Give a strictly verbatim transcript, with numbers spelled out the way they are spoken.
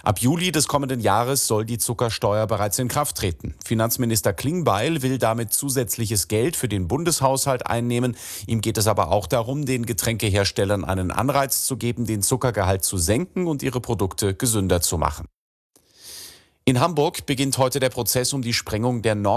Ab Juli des kommenden Jahres soll die Zuckersteuer bereits in Kraft treten. Finanzminister Klingbeil will damit zusätzliches Geld für den Bundeshaushalt einnehmen. Ihm geht es aber auch darum, den Getränkeherstellern einen Anreiz zu geben, den Zuckergehalt zu senken und ihre Produkte gesünder zu machen. In Hamburg beginnt heute der Prozess um die Sprengung der Nord